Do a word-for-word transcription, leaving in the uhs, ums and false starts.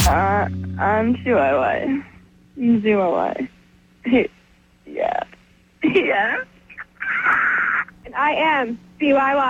Uh, I'm C Y Y. I'm Z Y Y. Yeah. Yeah. And I am B Y Y.